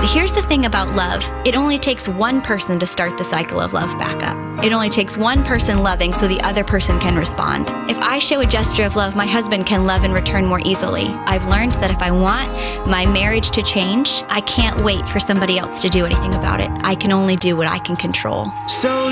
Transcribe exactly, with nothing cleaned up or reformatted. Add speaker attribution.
Speaker 1: Here's the thing about love. It only takes one person to start the cycle of love back up. It only takes one person loving so the other person can respond. If I show a gesture of love, my husband can love in return more easily. I've learned that if I want my marriage to change, I can't wait for somebody else to do anything about it. I can only do what I can control.
Speaker 2: So